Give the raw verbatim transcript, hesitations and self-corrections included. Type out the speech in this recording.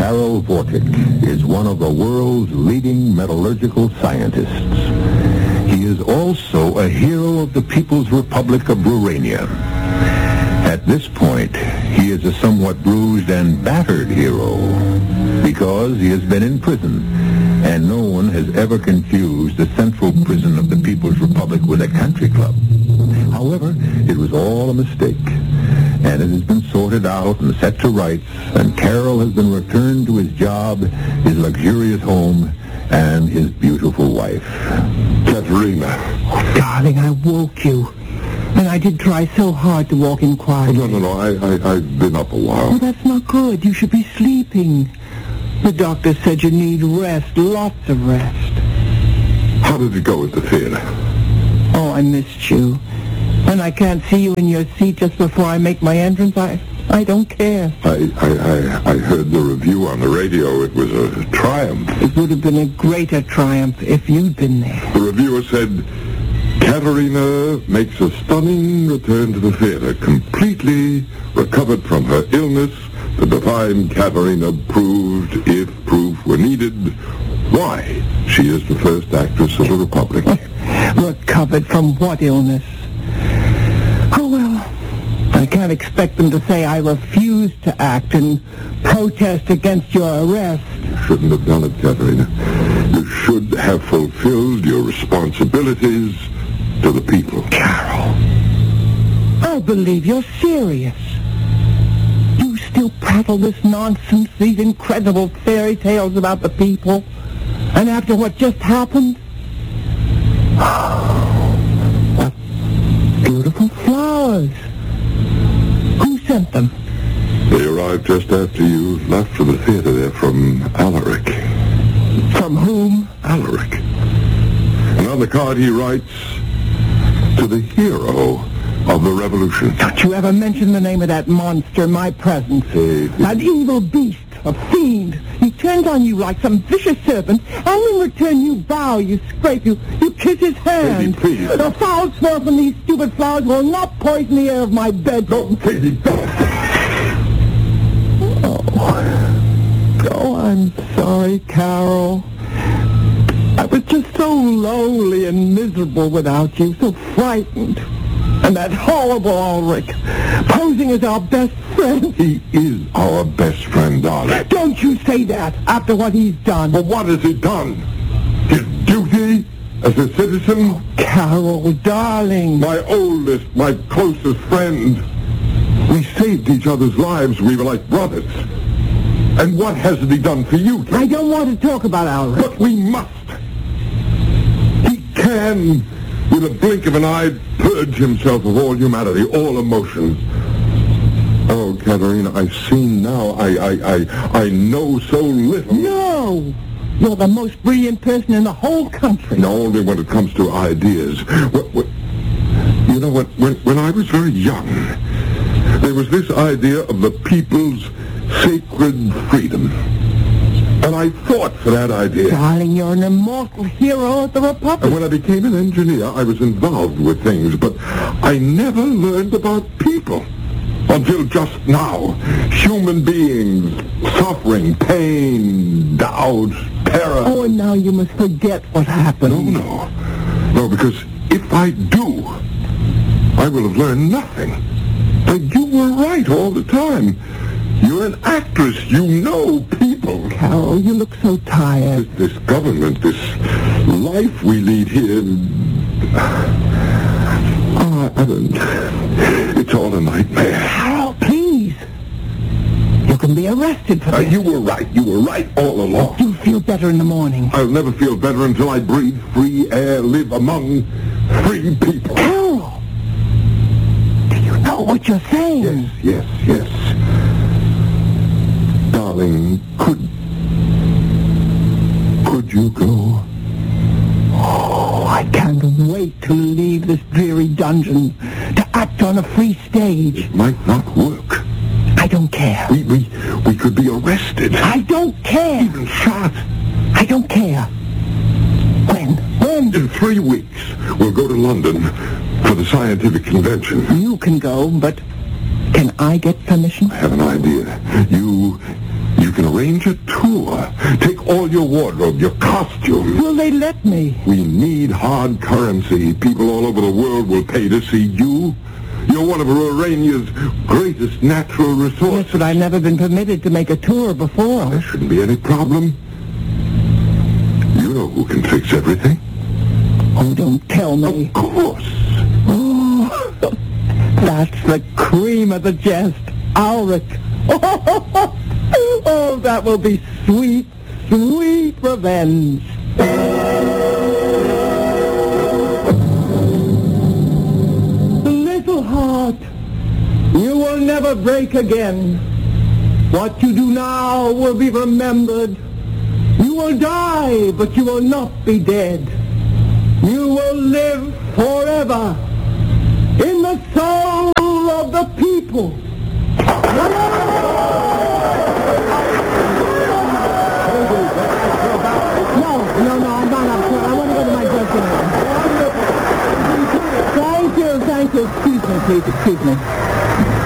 Karol Vortic is one of the world's leading metallurgical scientists. He is also a hero of the People's Republic of Rurania. At this point, he is a somewhat bruised and battered hero because he has been in prison, and no one has ever confused the central prison of the People's Republic with a country club. However, it was all a mistake, and it has been sorted out and set to rights, and Karol has been returned to his job, his luxurious home, and his beautiful wife. Katerina. Darling, I woke you. And I did try so hard to walk in quietly. Oh, no, no, no, I, I, I've been up a while. Oh, that's not good. You should be sleeping. The doctor said you need rest, lots of rest. How did it go at the theater? Oh, I missed you. And I can't see you in your seat just before I make my entrance. I I don't care. I, I, I, I heard the review on the radio. It was a triumph. It would have been a greater triumph if you'd been there. The reviewer said, Katerina makes a stunning return to the theater, completely recovered from her illness. The divine Katerina proved, if proof were needed, why she is the first actress of the Republic. Recovered from what illness? Oh, well, I can't expect them to say I refuse to act and protest against your arrest. You shouldn't have done it, Katerina. You should have fulfilled your responsibilities to the people. Karol, I believe you're serious. You still prattle this nonsense, these incredible fairy tales about the people. And after what just happened? What beautiful flowers. Who sent them? They arrived just after you left for the theater there from Alaric. From whom? Alaric. And on the card he writes, to the hero of the revolution. Don't you ever mention the name of that monster in my presence. Hey, An evil beast, a fiend. He turns on you like some vicious serpent, and in return you bow, you scrape, you, you kiss his hand. Katie, please. The foul smell from these stupid flowers will not poison the air of my bedroom. No, Katie, don't. Oh. Oh, I'm sorry, Karol. I was just so lonely and miserable without you, so frightened. And that horrible Ulrich, posing as our best friend. He is our best friend, darling. Don't you say that after what he's done. But what has he done? His duty as a citizen? Karol, darling. My oldest, my closest friend. We saved each other's lives. We were like brothers. And what hasn't he done for you? I don't want to talk about Ulrich. But we must. He can, with a blink of an eye, purge himself of all humanity, all emotion. Oh, Katerina, I've seen now. I, I, I, I know so little. No! You're the most brilliant person in the whole country. No, only when it comes to ideas. What, what, you know what? When, when I was very young, there was this idea of the people's sacred freedom. And I fought for that idea. Darling, you're an immortal hero of the Republic. And when I became an engineer, I was involved with things, but I never learned about people. Until just now. Human beings, suffering, pain, doubt, terror. Oh, and now you must forget what happened. No, no. No, because if I do, I will have learned nothing. And you were right all the time. You're an actress. You know people. Karol, you look so tired. This, this government, this life we lead here... Oh, I don't... It's all a nightmare. Karol, please. You can be arrested for Uh, this. you were right. You were right all along. You'll feel better in the morning. I'll never feel better until I breathe free air, live among free people. Karol, do you know what you're saying? Yes, yes, yes. Darling, could... Could you go? Oh, I can't wait to leave this dreary dungeon, to act on a free stage. It might not work. I don't care. We, we, we could be arrested. I don't care. Even shot. I don't care. When? When? In three weeks, we'll go to London for the scientific convention. You can go, but can I get permission? I have an idea. You... You can arrange a tour. Take all your wardrobe, your costumes. Will they let me? We need hard currency. People all over the world will pay to see you. You're one of Rorania's greatest natural resources. Yes, but I've never been permitted to make a tour before. There shouldn't be any problem. You know who can fix everything. Oh, don't tell me. Of course. Oh, that's the cream of the jest. Ulrich. Oh, that will be sweet, sweet revenge. Little heart, you will never break again. What you do now will be remembered. You will die, but you will not be dead. You will live forever in the soul of the people. No, no, no, I'm not upset. I want to go to my dressing room. Thank you, thank you. Excuse me, please, excuse me.